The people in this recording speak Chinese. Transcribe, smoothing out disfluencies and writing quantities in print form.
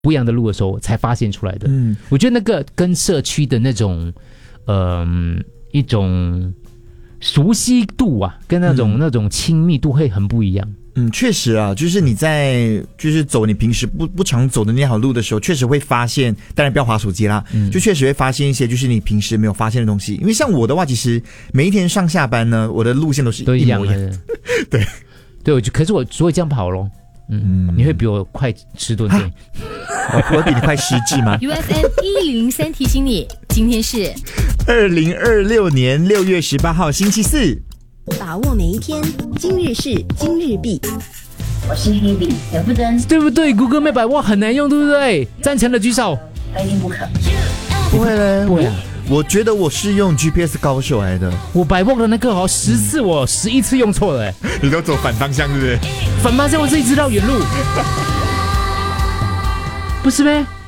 不一样的路的时候才发现出来的。我觉得那个跟社区的那种一种熟悉度啊，跟那种亲密度会很不一样。 确实啊，就是你在走你平时不常走的那条路的时候，确实会发现，当然不要滑手机啦，就确实会发现一些就是你平时没有发现的东西。因为像我的话，其实每一天上下班呢，我的路线都一样的。对， 可是我只会这样跑咯。你会比我快10多点。 我比你快10字吗 ？UFM 1003提醒你，今天是 2026年6月18号星期四。 把握每一天，今日事今日毕。 我是 Hebe 田馥甄， 对不对 ？Google Map 哇很难用，对不对？赞成的举手。 非听不可。 不会嘞， 不会啊。 我觉得我是用 GPS 高手来的。 我百沃的那个10次我11次用错了。 你都走反方向，对不对？ 反方向我自己知道远路，不是呗？